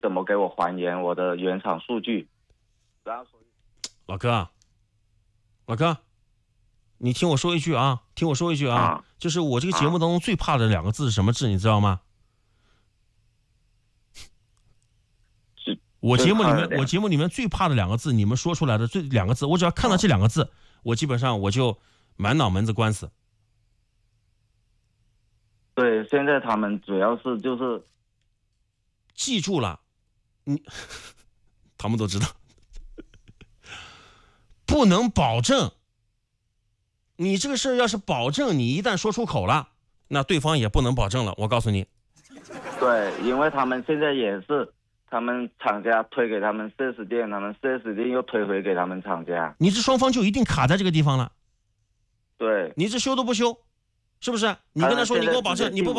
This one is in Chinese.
怎么给我还原我的原厂数据。然后老哥，你听我说一句啊，就是我这个节目当中最怕的2个字是什么字，你知道吗？我节目里面最怕的2个字，你们说出来的这2个字，我只要看到这2个字，我基本上我就满脑门子官司。 对，现在他们主要是就是记住了，他们都知道，不能保证。你这个事儿要是保证，你一旦说出口了，那对方也不能保证了。我告诉你， 对，因为他们现在也是。他们厂家推给他们 4S 店，他们 4S 店又推回给他们厂家， 你这双方就一定卡在这个地方了。 对， 你这修都不修，是不是？你跟他说你给我保证，你不保